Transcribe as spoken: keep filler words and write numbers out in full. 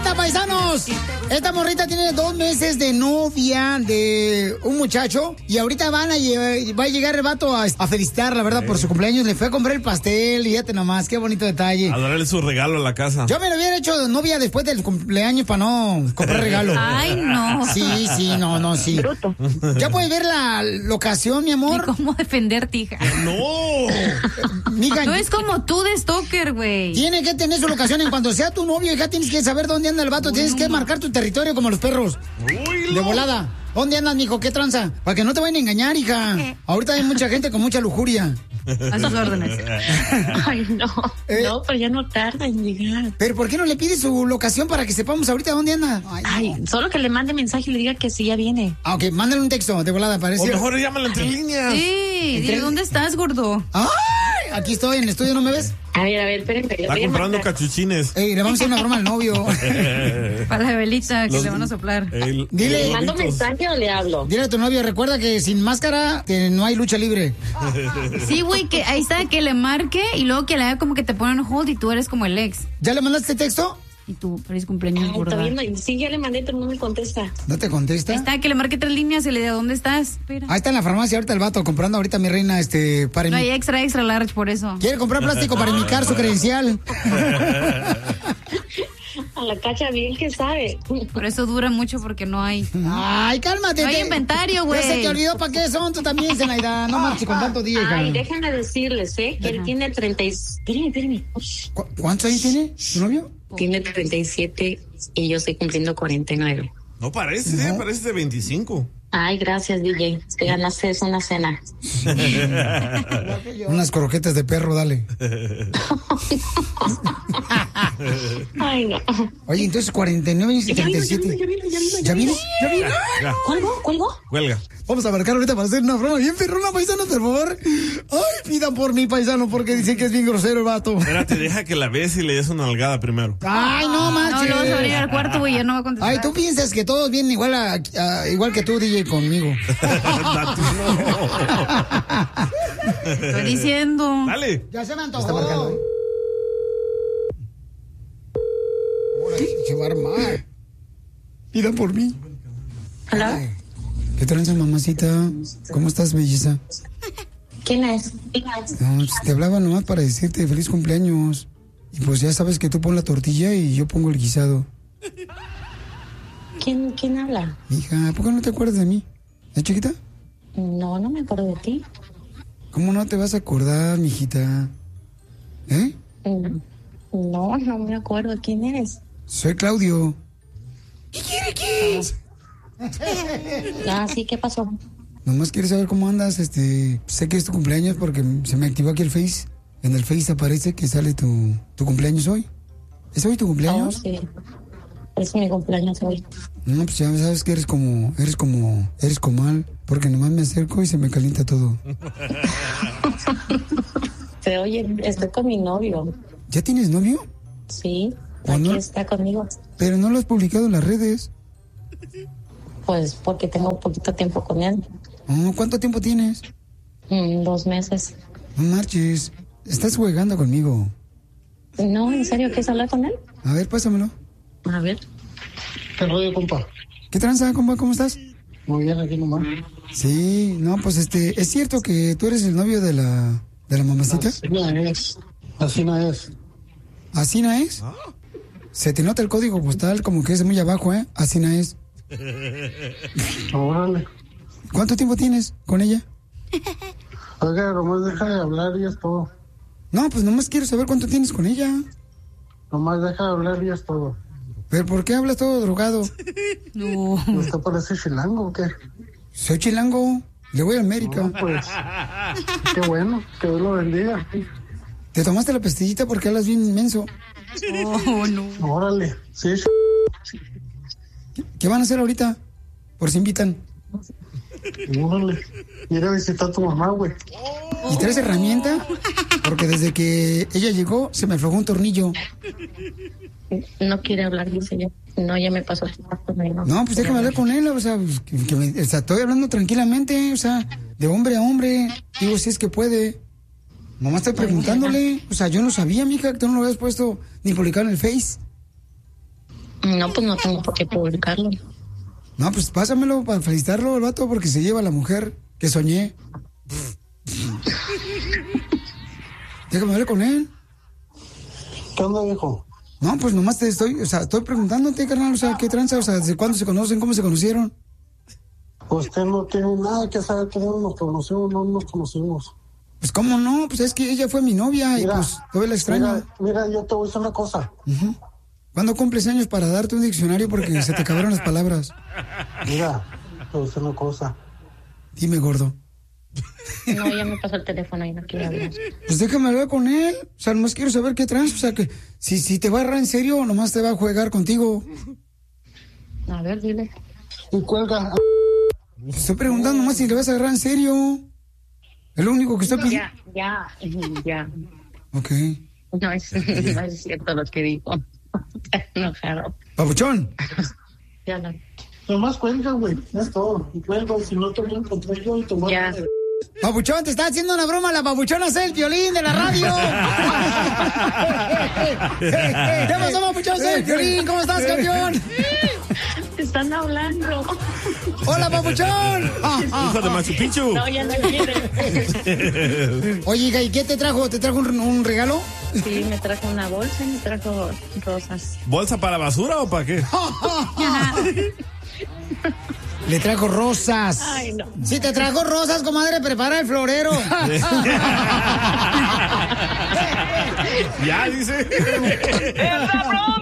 cuenta, paisanos. Esta morrita tiene dos meses de novia de un muchacho y ahorita van a lle- va a llegar el vato a, a felicitarla, ¿verdad? Por su cumpleaños. Le fue a comprar el pastel y fíjate nomás, qué bonito detalle. A darle su regalo a la casa. Yo me lo hubiera hecho de novia después del cumpleaños para no comprar regalo. Ay, no. Sí, sí, no, no, sí. Bruto. ¿Ya puedes ver la locación, mi amor? ¿Y cómo defenderte, hija? ¡No! Mija, No es como tú de stalker, güey. tiene que tener su locación. En cuanto sea tu novio, hija, tienes que saber dónde anda el vato. Tienes que marcar tu territorio como los perros. Uy, De volada. ¿Dónde andas, mijo? ¿Qué tranza? Para que no te vayan a engañar, hija. Ahorita hay mucha gente con mucha lujuria. A sus órdenes. Ay, no. Eh. No, pero ya no tarda en llegar. Pero ¿por qué no le pides su locación para que sepamos ahorita dónde anda? Ay, no. Ay, solo que le mande mensaje y le diga que sí, ya viene. Ah, ok, mándale un texto de volada, O parece. mejor llámala entre líneas. Sí, dile, ¿dónde estás, gordo? ¡Ay! Aquí estoy, en el estudio, ¿no me ves? A ver, a ver, espérenme. le Está voy a comprando mandar. cachuchines. Ey, le vamos a hacer una broma al novio. Para la velita que Los- le van a soplar. El- Dile. los ¿Le mando gorritos. mensaje o le hablo? Dile a tu novio, recuerda que sin máscara que no hay lucha libre. Sí, güey, que ahí está, que le marque y luego que le haga como que te ponen hold y tú eres como el ex. ¿Ya le mandaste texto? Y tú, feliz cumpleaños, Ay, gorda. todavía no. Sí, ya le mandé, pero no me contesta. ¿No te contesta? Ahí está, que le marque tres líneas y le diga, ¿dónde estás? Espera. Ahí está en la farmacia ahorita el vato comprando ahorita mi reina este para No mi- hay extra, extra large por eso. quiere comprar plástico para indicar su credencial. A la cacha bien que sabe. Por eso dura mucho porque no hay. Ay, cálmate. No hay te- inventario, güey. Ya se te olvidó para qué son tú también, Zenaida. No marches con tanto día, hija. Ay, déjenme decirles, ¿eh? Que él tiene treinta y... Espérenme, espérenme. Ush. ¿Cu- ¿Cuántos años tiene tu novio? Tiene treinta y siete y yo estoy cumpliendo cuarenta y nueve. No parece, ¿eh? Parece de veinticinco. Ay, gracias, D J. Te ganaste una cena. Unas croquetas de perro, dale. Ay, no. Oye, entonces cuarenta y nueve años y Ya vino, treinta y ya vino, siete. ya vino, ya vino, ¿Ya vino? ¿Ya vino? Ya, ¿Cuelgo? ¿Cuelgo? cuelga. Vamos a marcar ahorita para hacer una broma bien perrona, paisanos, por favor. Ay, pidan por mí, paisano, porque dicen que es bien grosero el vato. Espérate, deja que la ves y le des una nalgada primero. Ay, no No, manches. lo vas a abrir al cuarto, güey, ya no va a contestar. Ay, tú piensas que todos vienen igual a, a- igual que tú, D J, conmigo. Date, no. Estoy diciendo. Dale. Ya se me antojó. Ahora se va a armar. Pidan por mí. ¿Hola? Ay, ¿qué tranza, mamacita? ¿Cómo estás, belleza? ¿Quién es? No, pues, te hablaba nomás para decirte feliz cumpleaños. Y pues ya sabes que tú pon la tortilla y yo pongo el guisado. ¿Quién, quién habla? Hija, ¿por qué no te acuerdas de mí? ¿Eh, chiquita? No, no me acuerdo de ti. ¿Cómo no te vas a acordar, mijita? ¿Eh? Mm, No, no me acuerdo. ¿Quién eres? Soy Claudio. Ah, sí, ¿qué pasó? Nomás quiero saber cómo andas, este... Sé que es tu cumpleaños porque se me activó aquí el Face. En el Face aparece que sale tu, tu cumpleaños hoy. ¿Es hoy tu Oh, cumpleaños? sí. Es mi cumpleaños hoy. No, pues ya sabes que eres como... Eres como... Eres comal. Porque nomás me acerco y se me calienta todo. Pero oye, estoy con mi novio. ¿Ya tienes novio? Sí, ¿O aquí no? está conmigo. Pero no lo has publicado en las redes. Pues porque tengo un poquito tiempo con él. Oh, ¿cuánto tiempo tienes? Mm, dos meses. No marches. Estás jugando conmigo. No, ¿en serio quieres hablar con él? A ver, pásamelo. A ver. ¿Qué rollo, compa? ¿Qué tranza, compa? ¿Cómo estás? Muy bien, aquí nomás. Sí, no, pues este... ¿Es cierto que tú eres el novio de la... de la mamacita? Así no es. Así no es. ¿Así no es? Se te nota el código postal como que es muy abajo, ¿eh? Así no es. Órale. ¿Cuánto tiempo tienes con ella? Oiga, nomás deja de hablar y es todo. No, pues nomás quiero saber cuánto tienes con ella. Nomás deja de hablar y es todo. ¿Pero por qué hablas todo drogado? No. ¿Usted parece chilango o qué? Soy chilango. Le voy a América. No, pues, qué bueno, que Dios lo bendiga. ¿Te tomaste la pastillita porque hablas bien inmenso? Oh, no. Órale, sí, ¿Qué van a hacer ahorita? Por si invitan. órale. Ir a visitar a tu mamá, güey. ¿Y traes herramienta? Porque desde que ella llegó se me aflojó un tornillo. No quiere hablar, dice yo. No, ya me pasó el tiempo conmigo. No, pues déjame hablar con él, o sea, pues, que, que me- o sea, estoy hablando tranquilamente, o sea, de hombre a hombre. Digo, si es que puede. Nomás estoy preguntándole. O sea, yo no sabía, mija, que tú no lo habías puesto ni publicado en el Face. No, pues no tengo por qué publicarlo. No, pues pásamelo para felicitarlo el vato porque se lleva a la mujer que soñé. Déjame hablar con él. ¿Qué onda, viejo? No, pues nomás te estoy, o sea, estoy preguntándote, carnal, o sea, ¿qué tranza? O sea, ¿desde cuándo se conocen? ¿Cómo se conocieron? Usted no tiene nada que saber cómo nos conocimos, no nos conocimos. Pues, ¿cómo no? Pues es que ella fue mi novia Mira, y pues todavía la extraño. Mira, mira, yo te voy a decir una cosa. Uh-huh. ¿Cuándo cumples años para darte un diccionario porque se te acabaron las palabras? Mira, te voy a decir una cosa. Dime, gordo. No, ya me pasó el teléfono y no quiero hablar. Pues déjame hablar con él. O sea, nomás quiero saber qué trans. O sea, que si, si te va a agarrar en serio, nomás te va a jugar contigo. A ver, dile. Y cuelga. Te estoy preguntando nomás si le vas a agarrar en serio. Es lo único que estoy pidiendo. Ya, ya, ya. Ok. No es, no es cierto lo que dijo. Está enojado. Papuchón. Ya no. Nomás cuelga, güey. Es todo. Y cuelga, si no te voy a encontrar yo y te voy a... Ya. Papuchón, te está haciendo una broma. La papuchona es el violín de la radio. ¿Qué pasó, papuchón? Soy el violín. ¿Cómo estás, campeón? Te están hablando. Hola, papuchón. Hijo de Machu Picchu. No, ya no quiere. Oye, hija, ¿y qué te trajo? ¿Te trajo un, un regalo? Sí, me trajo una bolsa y me trajo rosas. ¿Bolsa para basura o para qué? Le trajo rosas. Ay, no. Si te trajo rosas, comadre, prepara el florero. Ya, dice. ¡Es la broma!